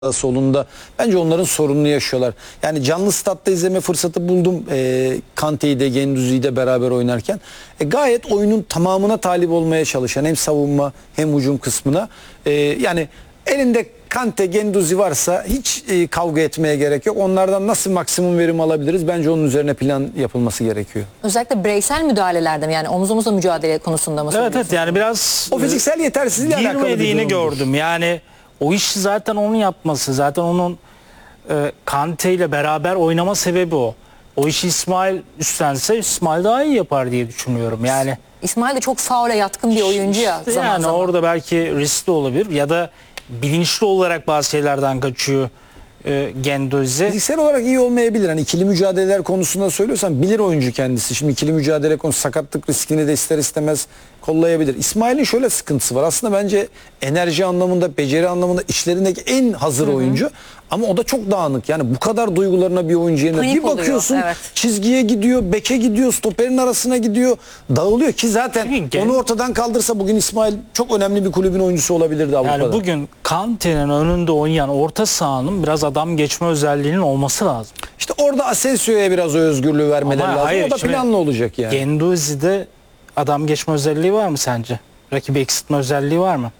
solunda bence onların sorununu yaşıyorlar. Yani canlı statta izleme fırsatı buldum Kante'yi de Guendouzi'yi de beraber oynarken. Gayet oyunun tamamına talip olmaya çalışan hem savunma hem hücum kısmına. Yani elinde Kante, Guendouzi varsa hiç kavga etmeye gerek yok. Onlardan nasıl maksimum verim alabiliriz? Bence onun üzerine plan yapılması gerekiyor. Özellikle bireysel müdahalelerde mi, yani omuz omuza mücadele konusunda mı? Evet yani biraz o fiziksel yetersizliğle alakalı bir girmediğini durumdur. gördüm. Yani o işi zaten onun yapması, zaten onun Kante ile beraber oynama sebebi o. O işi İsmail üstlense İsmail daha iyi yapar diye düşünüyorum. Yani İsmail de çok faule yatkın bir oyuncu ya. işte Zaman yani zaman. orada belki riskli olabilir ya da bilinçli olarak bazı şeylerden kaçıyor Guendouzi. Fiziksel olarak iyi olmayabilir. Hani ikili mücadeleler konusunda söylüyorsan bilir oyuncu kendisi. Şimdi ikili mücadele konusu sakatlık riskini de ister istemez kollayabilir. İsmail'in şöyle sıkıntısı var. Aslında bence enerji anlamında, beceri anlamında içlerindeki en hazır oyuncu. Ama o da çok dağınık. Yani bu kadar duygularına bir oyuncu yerine Panik bir bakıyorsun oluyor, evet. çizgiye gidiyor, beke gidiyor, stoperin arasına gidiyor. Dağılıyor ki zaten onu ortadan kaldırsa bugün İsmail çok önemli bir kulübün oyuncusu olabilirdi Avrupa'da. Yani bugün Kante'nin önünde oynayan orta sahanın biraz adam geçme özelliğinin olması lazım. İşte orada Asensio'ya biraz o özgürlüğü vermeleri Ama lazım. hayır, O da şimdi planlı olacak yani. Guendouzi'de adam geçme özelliği var mı sence? Rakibi eksiltme özelliği var mı?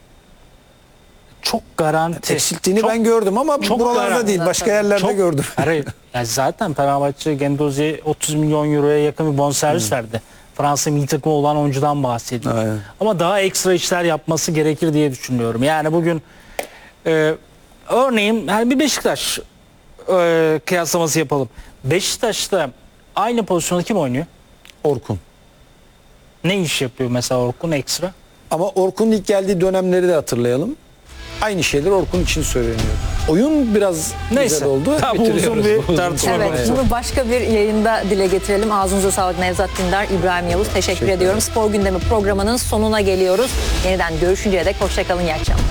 Çok garanti. Eksilttiğini Çok- ben gördüm ama çok buralarda garanti. değil, başka yerlerde Çok- gördüm. Hayır, yani zaten Fenerbahçe Guendouzi'ye 30 milyon euroya yakın bir bonservis verdi. Fransa milli takımı olan oyuncudan bahsediyor. Aynen. Ama daha ekstra işler yapması gerekir diye düşünüyorum. Yani bugün örneğin yani bir Beşiktaş kıyaslaması yapalım. Beşiktaş'ta aynı pozisyonda kim oynuyor? Orkun. Ne iş yapıyor mesela Orkun ekstra? Ama Orkun'un ilk geldiği dönemleri de hatırlayalım. Aynı şeyler Orkun için söyleniyor. Oyun biraz Neyse. güzel oldu. Tabii uzun Bitiriyoruz. bir tartışma Evet, konusu. bunu başka bir yayında dile getirelim. Ağzınıza sağlık Nevzat Dindar, İbrahim Yavuz. Teşekkür ediyorum. Spor Gündemi programının sonuna geliyoruz. Yeniden görüşünceye dek hoşçakalın, iyi akşamlar.